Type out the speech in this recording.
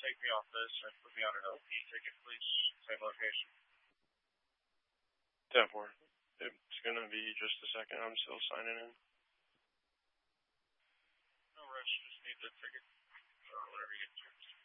take me off this and put me on an LP ticket, please? Same location. 10-4. It's going to be just a second. I'm still signing in. No rush. Just need the ticket. Whatever you get to.